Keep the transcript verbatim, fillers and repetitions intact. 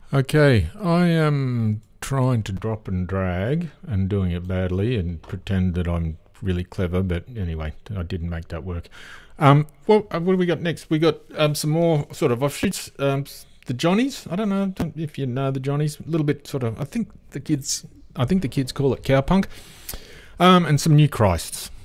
Okay, I am trying to drop and drag and doing it badly and pretend that I'm really clever, but anyway, I didn't make that work. Um, well, uh, what do we got next? We got um, some more sort of offshoots. Um, the Johnnies. I don't know don't- if you know the Johnnies. A little bit sort of. I think the kids. I think the kids call it cowpunk. Um, and some New Christs.